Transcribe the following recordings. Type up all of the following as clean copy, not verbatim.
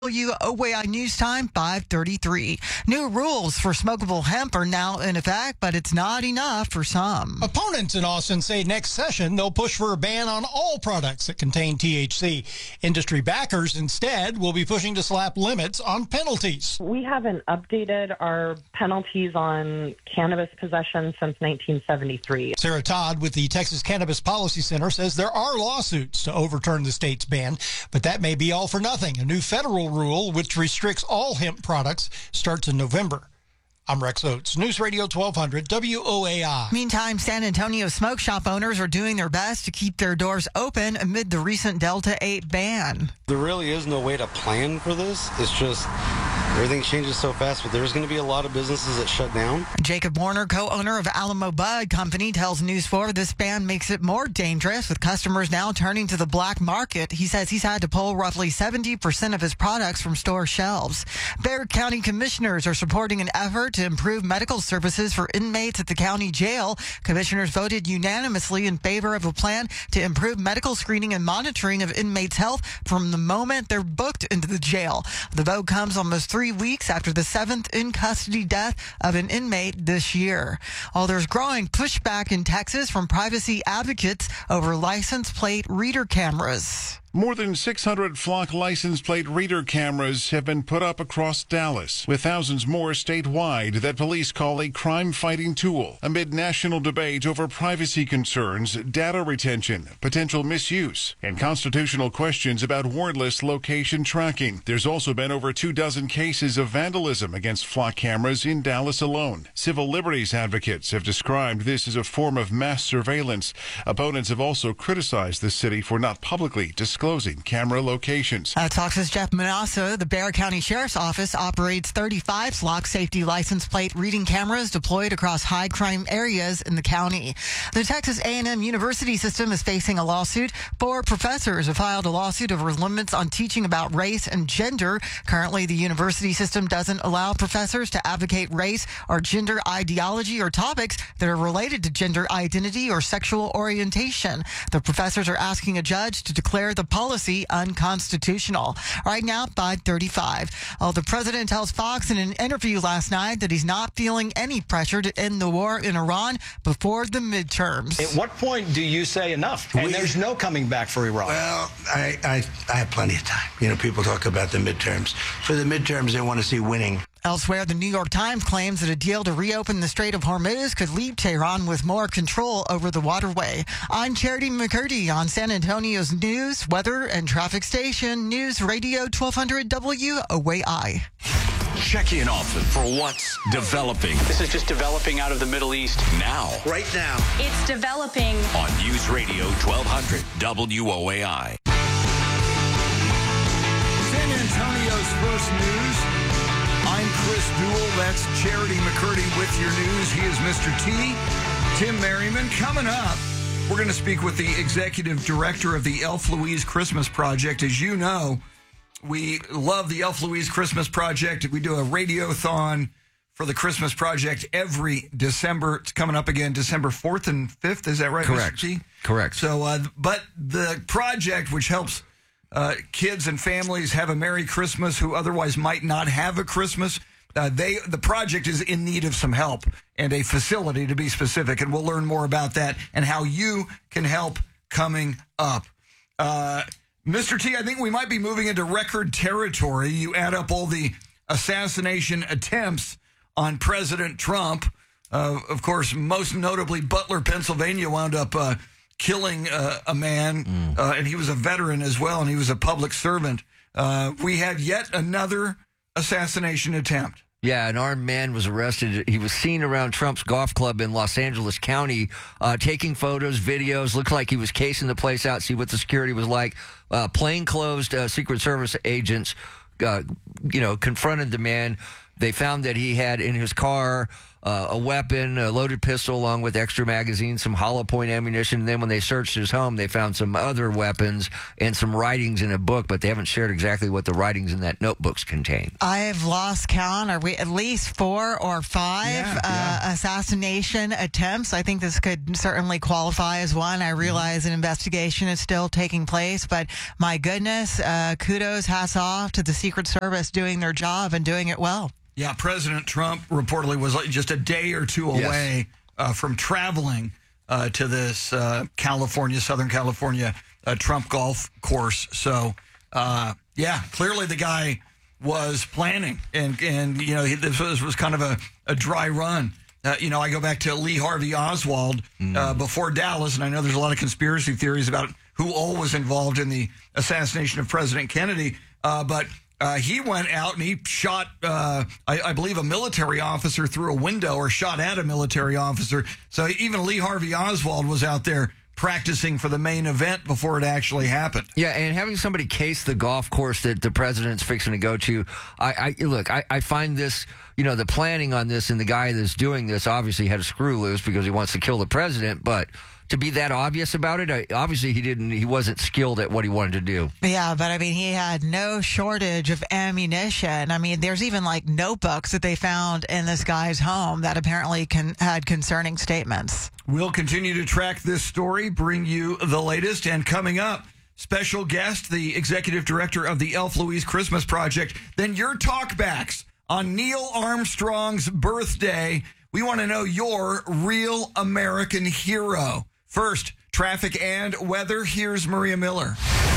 WOAI News Time 5:33. New rules for smokable hemp are now in effect, but it's not enough for some. Opponents in Austin say next session they'll push for a ban on all products that contain THC. Industry backers instead will be pushing to slap limits on penalties. We haven't updated our penalties on cannabis possession since 1973. Sarah Todd with the Texas Cannabis Policy Center says there are lawsuits to overturn the state's ban, but that may be all for nothing. A new federal rule which restricts all hemp products starts in November. I'm Rex Oates, News Radio 1200 WOAI. Meantime, San Antonio smoke shop owners are doing their best to keep their doors open amid the recent Delta 8 ban. There really is no way to plan for this. It's just everything changes so fast, but there's going to be a lot of businesses that shut down. Jacob Warner, co-owner of Alamo Bud Company, tells News 4 this ban makes it more dangerous, with customers now turning to the black market. He says he's had to pull roughly 70% of his products from store shelves. Bexar County commissioners are supporting an effort to improve medical services for inmates at the county jail. Commissioners voted unanimously in favor of a plan to improve medical screening and monitoring of inmates' health from the moment they're booked into the jail. The vote comes almost 3 weeks after the 7th in-custody death of an inmate this year. While there's growing pushback in Texas from privacy advocates over license plate reader cameras. More than 600 Flock license plate reader cameras have been put up across Dallas, with thousands more statewide that police call a crime-fighting tool, amid national debate over privacy concerns, data retention, potential misuse, and constitutional questions about warrantless location tracking. There's also been over 24 cases of vandalism against Flock cameras in Dallas alone. Civil liberties advocates have described this as a form of mass surveillance. Opponents have also criticized the city for not publicly disclosing camera locations. Fox's Jeff Manasso. The Bexar County Sheriff's Office operates 35 Flock safety license plate reading cameras deployed across high crime areas in the county. The Texas A&M University system is facing a lawsuit. 4 professors have filed a lawsuit over limits on teaching about race and gender. Currently, the university system doesn't allow professors to advocate race or gender ideology or topics that are related to gender identity or sexual orientation. The professors are asking a judge to declare the policy unconstitutional. Right now, 5:35. The president tells Fox in an interview last night that he's not feeling any pressure to end the war in Iran before the midterms. At what point do you say enough? And there's no coming back for Iran. Well, I have plenty of time. You know, people talk about the midterms. For the midterms, they want to see winning. Elsewhere, the New York Times claims that a deal to reopen the Strait of Hormuz could leave Tehran with more control over the waterway. I'm Charity McCurdy on San Antonio's news, weather, and traffic station, News Radio 1200 WOAI. Check in often for what's developing. This is just developing out of the Middle East. Now. Right now. It's developing. On News Radio 1200 WOAI. San Antonio's first news. I'm Chris Duell. That's Charity McCurdy with your news. He is Mr. T. Tim Merriman. Coming up, we're going to speak with the executive director of the Elf Louise Christmas Project. As you know, we love the Elf Louise Christmas Project. We do a radiothon for the Christmas Project every December. It's coming up again December 4th and 5th. Is that right, Correct. Mr. T? Correct. So, but the project, which helps kids and families have a Merry Christmas who otherwise might not have a Christmas, the project is in need of some help and a facility, to be specific, and we'll learn more about that and how you can help coming up. Mr. T, I think we might be moving into record territory. You add up all the assassination attempts on President Trump. Of course, most notably, Butler, Pennsylvania wound up killing a man, and he was a veteran as well, and he was a public servant. We had yet another assassination attempt. Yeah, an armed man was arrested. He was seen around Trump's golf club in Los Angeles County, taking photos, videos. Looked like he was casing the place out, see what the security was like. Plainclothes Secret Service agents, confronted the man. They found that he had in his car a weapon, a loaded pistol along with extra magazines, some hollow point ammunition. And then when they searched his home, they found some other weapons and some writings in a book, but they haven't shared exactly what the writings in that notebooks contain. I've lost count. Are we at least 4 or 5 assassination attempts? I think this could certainly qualify as one. I realize an investigation is still taking place, but my goodness, kudos, hats off to the Secret Service doing their job and doing it well. Yeah, President Trump reportedly was just a day or two away from traveling to this Southern California Trump golf course. So, clearly the guy was planning, and this was kind of a dry run. I go back to Lee Harvey Oswald before Dallas, and I know there's a lot of conspiracy theories about who all was involved in the assassination of President Kennedy, but he went out and he shot, I believe, a military officer through a window, or shot at a military officer. So even Lee Harvey Oswald was out there practicing for the main event before it actually happened. Yeah, and having somebody case the golf course that the president's fixing to go to, I find this, the planning on this, and the guy that's doing this obviously had a screw loose because he wants to kill the president, but to be that obvious about it, obviously he wasn't skilled at what he wanted to do. Yeah, but I mean, he had no shortage of ammunition. I mean, there's even like notebooks that they found in this guy's home that apparently had concerning statements. We'll continue to track this story, bring you the latest, and coming up, special guest, the executive director of the Elf Louise Christmas Project. Then your talkbacks on Neil Armstrong's birthday. We want to know your real American hero. First, traffic and weather. Here's Maria Miller.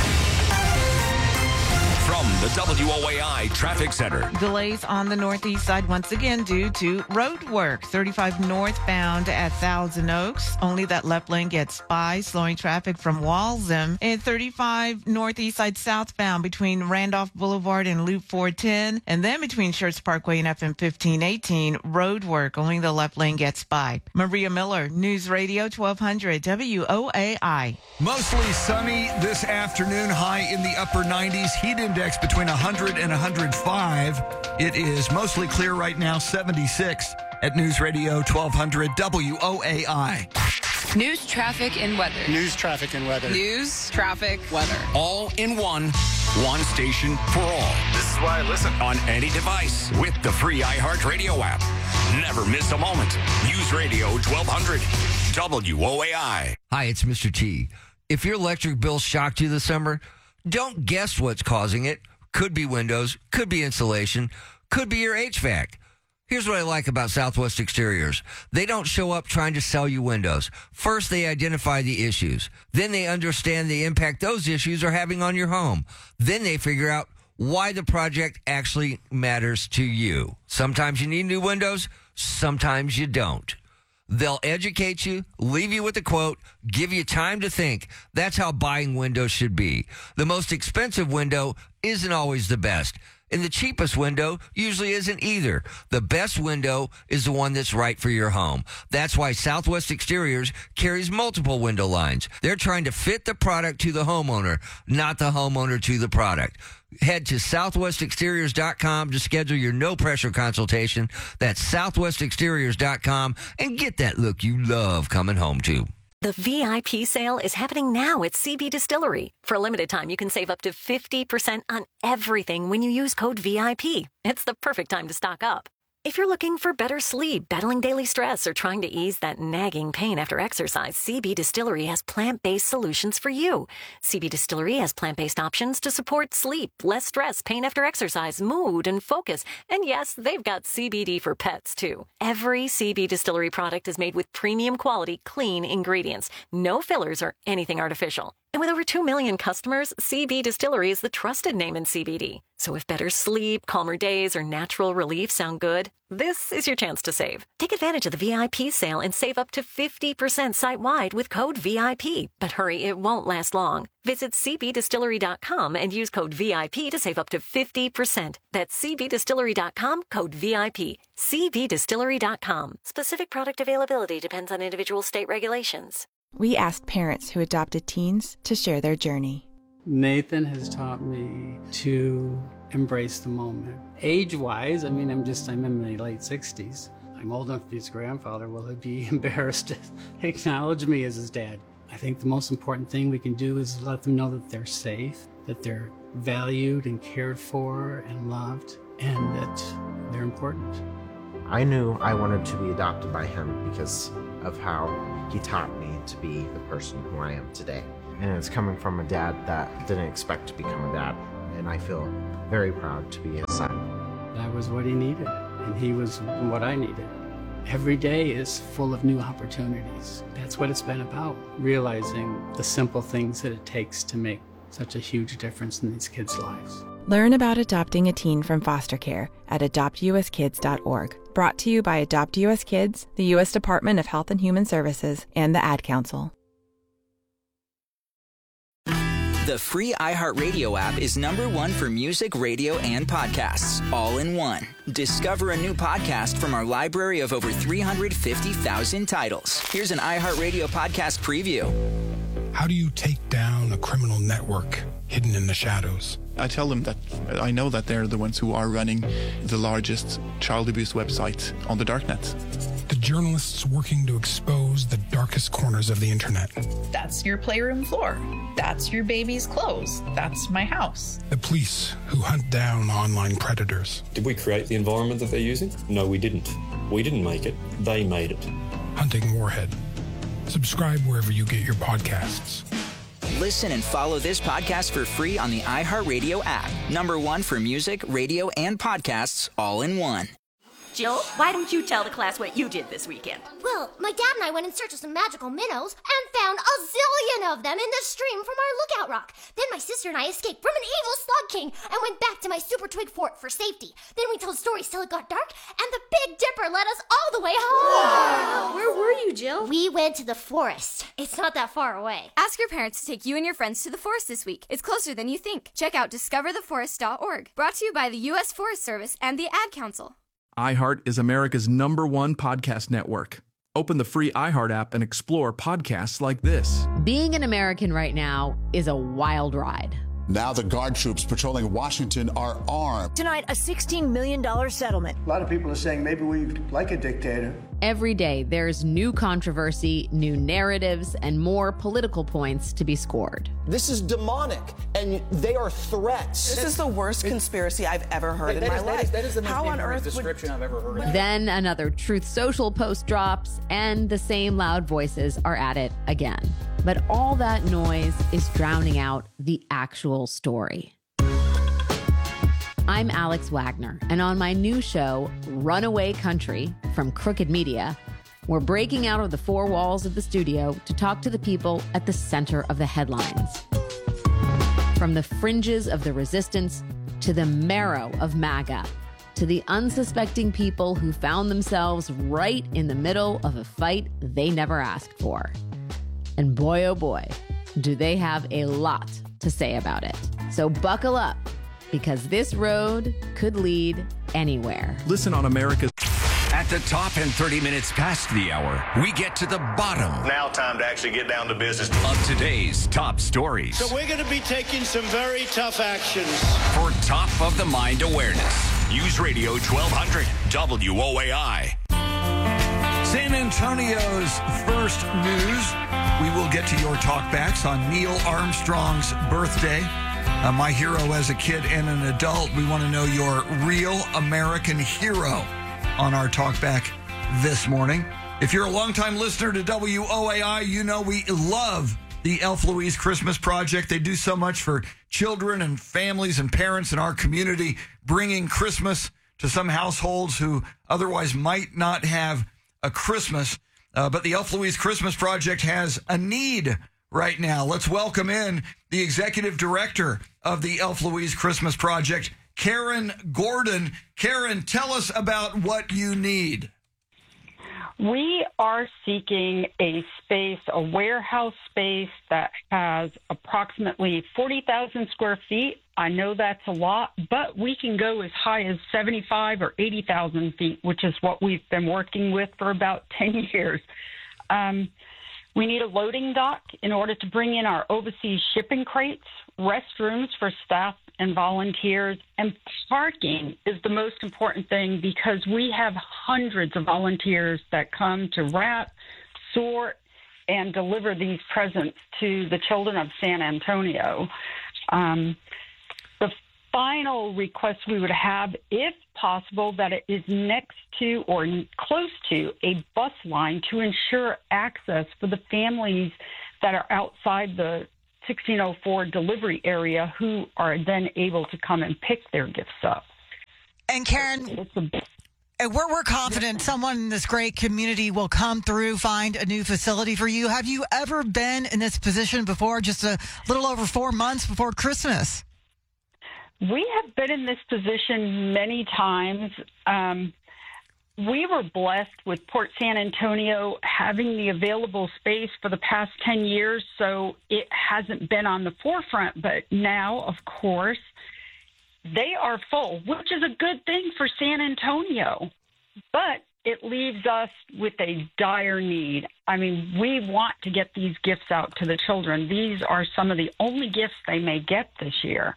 From the WOAI Traffic Center. Delays on the northeast side once again due to road work. 35 northbound at Thousand Oaks. Only that left lane gets by, slowing traffic from Walsham. And 35 northeast side southbound between Randolph Boulevard and Loop 410. And then between Schertz Parkway and FM 1518, road work. Only the left lane gets by. Maria Miller, News Radio 1200 WOAI. Mostly sunny this afternoon, high in the upper 90s. Heat index between 100 and 105. It is mostly clear right now, 76 at News Radio 1200 WOAI. News, traffic, and weather. News, traffic, and weather. News, traffic, weather. All in one station for all. This is why I listen on any device with the free iHeartRadio app. Never miss a moment. News Radio 1200 WOAI. Hi, it's Mr. T. If your electric bill shocked you this summer, don't guess what's causing it. Could be windows, could be insulation, could be your HVAC. Here's what I like about Southwest Exteriors. They don't show up trying to sell you windows. First, they identify the issues. Then they understand the impact those issues are having on your home. Then they figure out why the project actually matters to you. Sometimes you need new windows, sometimes you don't. They'll educate you, leave you with a quote, give you time to think. That's how buying windows should be. The most expensive window isn't always the best, and the cheapest window usually isn't either. The best window is the one that's right for your home. That's why Southwest Exteriors carries multiple window lines. They're trying to fit the product to the homeowner, not the homeowner to the product. Head to southwestexteriors.com to schedule your no-pressure consultation. That's southwestexteriors.com and get that look you love coming home to. The VIP sale is happening now at CB Distillery. For a limited time, you can save up to 50% on everything when you use code VIP. It's the perfect time to stock up. If you're looking for better sleep, battling daily stress, or trying to ease that nagging pain after exercise, CB Distillery has plant-based solutions for you. CB Distillery has plant-based options to support sleep, less stress, pain after exercise, mood, and focus. And yes, they've got CBD for pets, too. Every CB Distillery product is made with premium quality, clean ingredients. No fillers or anything artificial. And with over 2 million customers, CB Distillery is the trusted name in CBD. So if better sleep, calmer days, or natural relief sound good, this is your chance to save. Take advantage of the VIP sale and save up to 50% site-wide with code VIP. But hurry, it won't last long. Visit cbdistillery.com and use code VIP to save up to 50%. That's cbdistillery.com, code VIP. cbdistillery.com. Specific product availability depends on individual state regulations. We asked parents who adopted teens to share their journey. Nathan has taught me to embrace the moment. Age-wise, I'm in my late 60s. I I'm old enough to be his grandfather. Will he be embarrassed to acknowledge me as his dad? I think the most important thing we can do is let them know that they're safe, that they're valued and cared for and loved, and that they're important. I knew I wanted to be adopted by him because of how he taught me to be the person who I am today. And it's coming from a dad that didn't expect to become a dad, and I feel very proud to be his son. That was what he needed, and he was what I needed. Every day is full of new opportunities. That's what it's been about, realizing the simple things that it takes to make such a huge difference in these kids' lives. Learn about adopting a teen from foster care at adoptuskids.org. Brought to you by Adopt U.S. Kids, the U.S. Department of Health and Human Services, and the Ad Council. The free iHeartRadio app is #1 for music, radio, and podcasts, all in one. Discover a new podcast from our library of over 350,000 titles. Here's an iHeartRadio podcast preview. How do you take down a criminal network hidden in the shadows? I tell them that I know that they're the ones who are running the largest child abuse website on the darknet. The journalists working to expose the darkest corners of the internet. That's your playroom floor. That's your baby's clothes. That's my house. The police who hunt down online predators. Did we create the environment that they're using? No, we didn't. We didn't make it. They made it. Hunting Warhead. Subscribe wherever you get your podcasts. Listen and follow this podcast for free on the iHeartRadio app. #1 for music, radio, and podcasts, all in one. Jill, why don't you tell the class what you did this weekend? Well, my dad and I went in search of some magical minnows and found a zillion of them in the stream from our lookout rock. Then my sister and I escaped from an evil slug king and went back to my super twig fort for safety. Then we told stories till it got dark, and the Big Dipper led us all the way home. Wow. Where were you, Jill? We went to the forest. It's not that far away. Ask your parents to take you and your friends to the forest this week. It's closer than you think. Check out discovertheforest.org. Brought to you by the U.S. Forest Service and the Ad Council. iHeart is America's #1 podcast network. Open the free iHeart app and explore podcasts like this. Being an American right now is a wild ride. Now the Guard troops patrolling Washington are armed. Tonight, a $16 million settlement. A lot of people are saying maybe we like a dictator. Every day, there's new controversy, new narratives, and more political points to be scored. This is demonic, and they are threats. This is the worst conspiracy I've ever heard in my life. That is the most How on earth description I've ever heard. Then another Truth Social post drops, and the same loud voices are at it again. But all that noise is drowning out the actual story. I'm Alex Wagner, and on my new show, Runaway Country, from Crooked Media, we're breaking out of the four walls of the studio to talk to the people at the center of the headlines. From the fringes of the resistance to the marrow of MAGA, to the unsuspecting people who found themselves right in the middle of a fight they never asked for. And boy, oh boy, do they have a lot to say about it. So buckle up, because this road could lead anywhere. Listen on America's... At the top and 30 minutes past the hour, we get to the bottom. Now time to actually get down to business. Of today's top stories. So we're going to be taking some very tough actions. For top of the mind awareness. News Radio 1200 WOAI. San Antonio's first news. We will get to your talkbacks on Neil Armstrong's birthday. My hero as a kid and an adult. We want to know your real American hero on our talkback this morning. If you're a longtime listener to WOAI, you know we love the Elf Louise Christmas Project. They do so much for children and families and parents in our community, bringing Christmas to some households who otherwise might not have a Christmas. But the Elf Louise Christmas Project has a need right now. Let's welcome in the executive director of the Elf Louise Christmas Project, Karen Gordon. Karen, tell us about what you need. We are seeking a space, a warehouse space that has approximately 40,000 square feet. I know that's a lot, but we can go as high as 75 or 80,000 feet, which is what we've been working with for about 10 years. We need a loading dock in order to bring in our overseas shipping crates, restrooms for staff and volunteers, and parking is the most important thing because we have hundreds of volunteers that come to wrap, sort, and deliver these presents to the children of San Antonio. The final request we would have, if possible, that it is next to or close to a bus line to ensure access for the families that are outside the 1604 delivery area who are then able to come and pick their gifts up. And Karen, we're confident someone in this great community will come through, find a new facility for you. Have you ever been in this position before, just a little over 4 months before Christmas? We have been in this position many times. We were blessed with Port San Antonio having the available space for the past 10 years, so it hasn't been on the forefront. But now, of course, they are full, which is a good thing for San Antonio. But it leaves us with a dire need. I mean, we want to get these gifts out to the children. These are some of the only gifts they may get this year.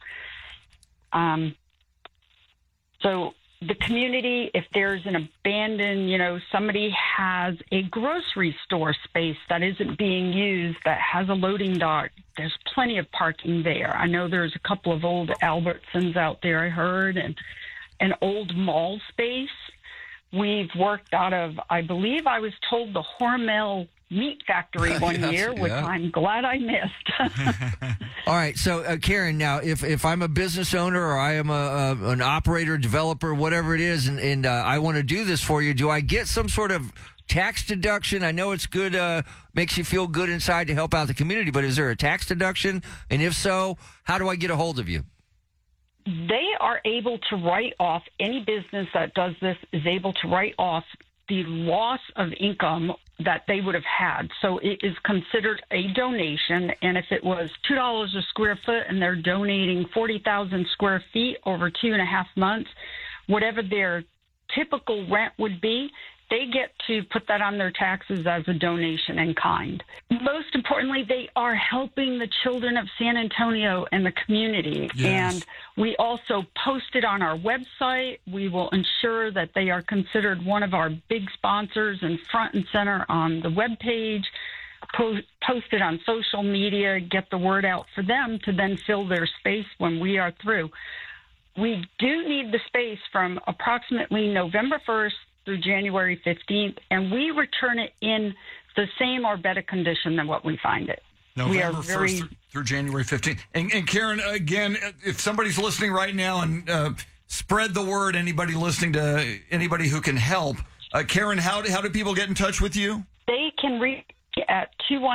So the community, if there's an abandoned, somebody has a grocery store space that isn't being used, that has a loading dock, there's plenty of parking there. I know there's a couple of old Albertsons out there, I heard, and an old mall space. We've worked out of, I believe I was told, the Hormel meat factory one year, which I'm glad I missed. All right. So, Karen, now, if I'm a business owner or I am an operator, developer, whatever it is, and I want to do this for you, do I get some sort of tax deduction? I know it's good, makes you feel good inside to help out the community, but is there a tax deduction? And if so, how do I get a hold of you? They are able to write off, any business that does this is able to write off the loss of income that they would have had. So it is considered a donation. And if it was $2 a square foot and they're donating 40,000 square feet over 2.5 months, whatever their typical rent would be, they get to put that on their taxes as a donation in kind. Most importantly, they are helping the children of San Antonio and the community. Yes. And we also post it on our website. We will ensure that they are considered one of our big sponsors and front and center on the webpage, post it on social media, get the word out for them to then fill their space when we are through. We do need the space from approximately November 1st through January 15th, and we return it in the same or better condition than what we find it. November 1st through January 15th. And Karen, again, if somebody's listening right now, and spread the word, anybody listening to anybody who can help. Karen, how do people get in touch with you? They can reach at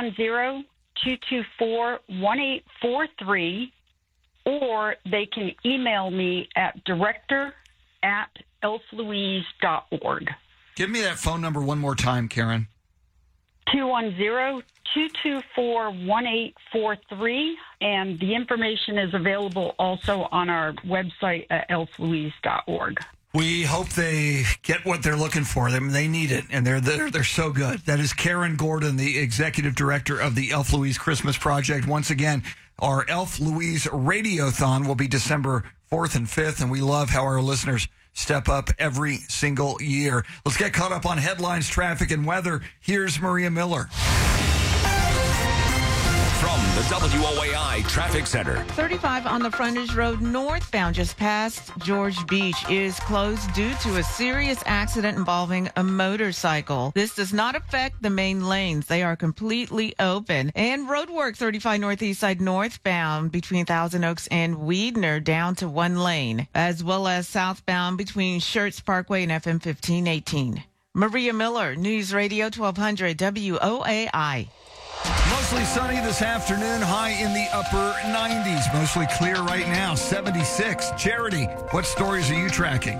210-224-1843, or they can email me at director@elflouise.org. Give me that phone number one more time, Karen. 210-224-1843, and the information is available also on our website at elflouise.org. We hope they get what they're looking for. They need it, and they're so good. That is Karen Gordon, the executive director of the Elf Louise Christmas Project. Once again, our Elf Louise Radiothon will be December 4th and 5th, and we love how our listeners step up every single year. Let's get caught up on headlines, traffic, and weather. Here's Maria Miller. From the WOAI Traffic Center. 35 on the frontage road northbound just past George Beach is closed due to a serious accident involving a motorcycle. This does not affect the main lanes. They are completely open. And road work 35 northeast side northbound between Thousand Oaks and Weidner down to one lane, as well as southbound between Schertz Parkway and FM 1518. Maria Miller, News Radio 1200 WOAI. Mostly sunny this afternoon, high in the upper 90s. Mostly clear right now, 76. Charity, what stories are you tracking?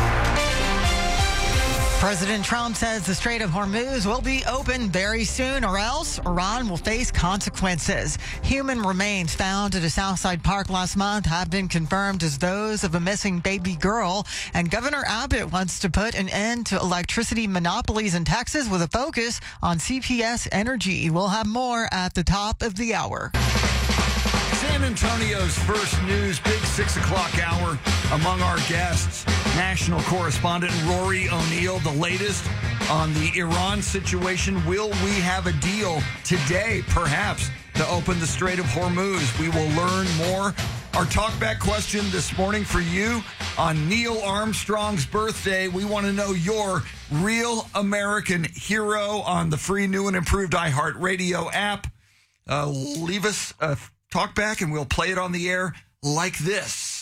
President Trump says the Strait of Hormuz will be open very soon, or else Iran will face consequences. Human remains found at a Southside park last month have been confirmed as those of a missing baby girl. And Governor Abbott wants to put an end to electricity monopolies in Texas with a focus on CPS Energy. We'll have more at the top of the hour. San San Antonio's first news, big 6 o'clock hour. Among our guests, national correspondent Rory O'Neill, the latest on the Iran situation. Will we have a deal today, perhaps, to open the Strait of Hormuz? We will learn more. Our talkback question this morning for you on Neil Armstrong's birthday. We want to know your real American hero on the free, new, and improved iHeartRadio app. Leave us a talkback and we'll play it on the air like this.